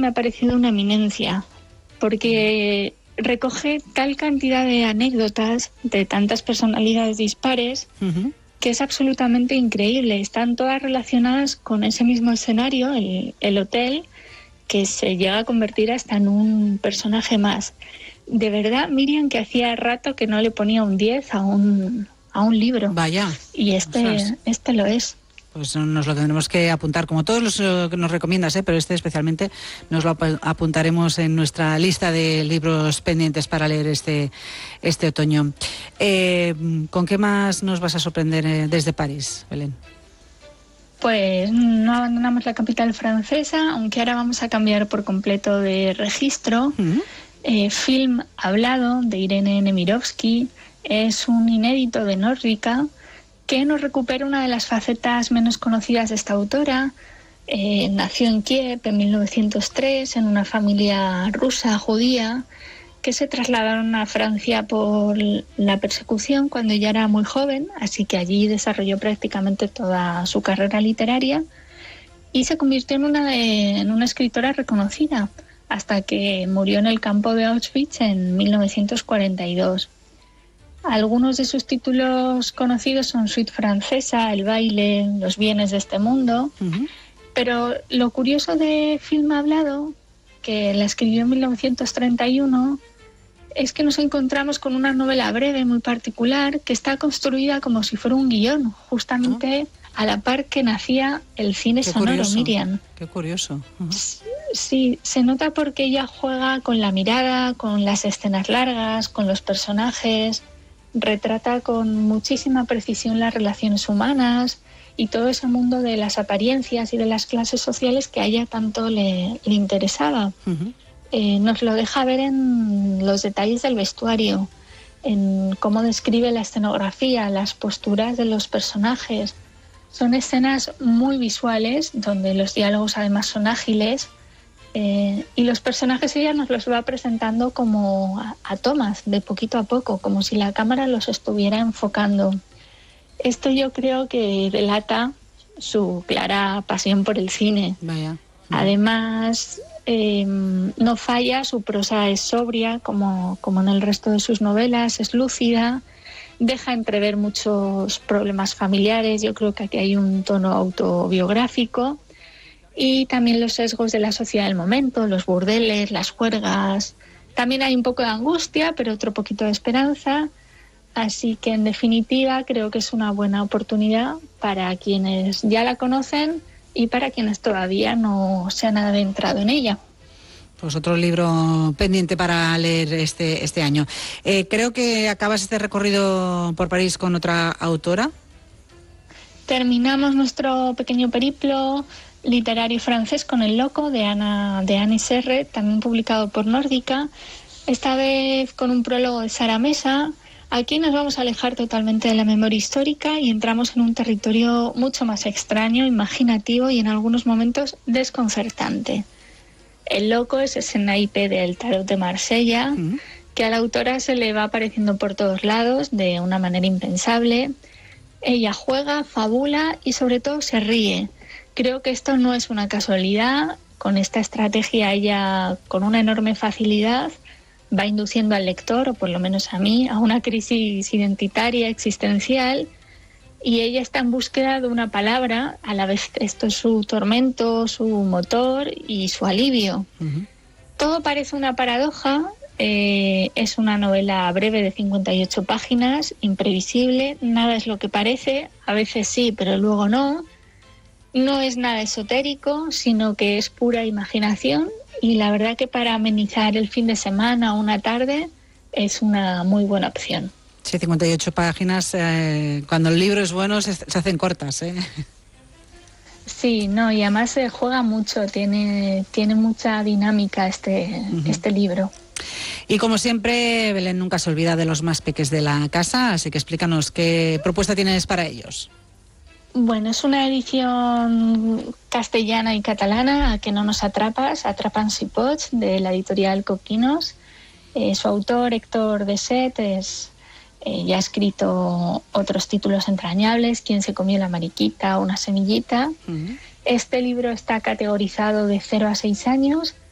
me ha parecido una eminencia, porque recoge tal cantidad de anécdotas de tantas personalidades dispares que es absolutamente increíble. Están todas relacionadas con ese mismo escenario, el hotel, que se llega a convertir hasta en un personaje más. De verdad, Miriam, que hacía rato que no le ponía un 10 a un libro. Vaya. Y este lo es. Pues nos lo tendremos que apuntar, como todos los que nos recomiendas, pero este especialmente nos lo apuntaremos en nuestra lista de libros pendientes para leer este otoño. ¿Con qué más nos vas a sorprender desde París, Belén? Pues no abandonamos la capital francesa, aunque ahora vamos a cambiar por completo de registro. Film hablado, de Irene Nemirovsky, es un inédito de Nórdica que nos recupera una de las facetas menos conocidas de esta autora. Nació en Kiev en 1903 en una familia rusa judía que se trasladaron a Francia por la persecución cuando ella era muy joven, así que allí desarrolló prácticamente toda su carrera literaria y se convirtió en una escritora reconocida hasta que murió en el campo de Auschwitz en 1942. Algunos de sus títulos conocidos son Suite francesa, El baile, Los bienes de este mundo. Pero lo curioso de Film hablado, que la escribió en 1931, es que nos encontramos con una novela breve muy particular que está construida como si fuera un guión, justamente a la par que nacía el cine sonoro, curioso. Miriam. Qué curioso. Sí, se nota porque ella juega con la mirada, con las escenas largas, con los personajes, retrata con muchísima precisión las relaciones humanas y todo ese mundo de las apariencias y de las clases sociales que a ella tanto le interesaba. Nos lo deja ver en los detalles del vestuario, en cómo describe la escenografía, las posturas de los personajes. Son escenas muy visuales, donde los diálogos además son ágiles, y los personajes ella nos los va presentando como a tomas, de poquito a poco, como si la cámara los estuviera enfocando. Esto yo creo que delata su clara pasión por el cine. Vaya. Además, no falla, su prosa es sobria, como en el resto de sus novelas, es lúcida, deja entrever muchos problemas familiares. Yo creo que aquí hay un tono autobiográfico. Y también los sesgos de la sociedad del momento, los burdeles, las juergas. También hay un poco de angustia, pero otro poquito de esperanza. Así que, en definitiva, creo que es una buena oportunidad para quienes ya la conocen y para quienes todavía no se han adentrado en ella. Pues otro libro pendiente para leer este año. Creo que acabas este recorrido por París con otra autora. Terminamos nuestro pequeño periplo literario francés con El loco, de Annie Serre, también publicado por Nórdica, esta vez con un prólogo de Sara Mesa. Aquí nos vamos a alejar totalmente de la memoria histórica y entramos en un territorio mucho más extraño, imaginativo y en algunos momentos desconcertante. El loco es ese naipe del tarot de Marsella, que a la autora se le va apareciendo por todos lados de una manera impensable. Ella juega, fabula y sobre todo se ríe. Creo que esto no es una casualidad. Con esta estrategia ella, con una enorme facilidad, va induciendo al lector, o por lo menos a mí, a una crisis identitaria, existencial, y ella está en búsqueda de una palabra. A la vez esto es su tormento, su motor y su alivio. Todo parece una paradoja. Es una novela breve de 58 páginas, imprevisible, nada es lo que parece, a veces sí, pero luego no. No es nada esotérico, sino que es pura imaginación, y la verdad que para amenizar el fin de semana o una tarde es una muy buena opción. Sí, 58 páginas, cuando el libro es bueno se hacen cortas, ¿eh? Sí, no, y además se juega mucho, tiene mucha dinámica este libro. Y como siempre, Belén nunca se olvida de los más peques de la casa, así que explícanos qué propuesta tienes para ellos. Bueno, es una edición castellana y catalana, A que no nos atrapas, Atrapan si pots, de la editorial Coquinos. Su autor, Héctor Deset, ya ha escrito otros títulos entrañables, Quién se comió la mariquita, Una semillita. Este libro está categorizado de 0 a 6 años,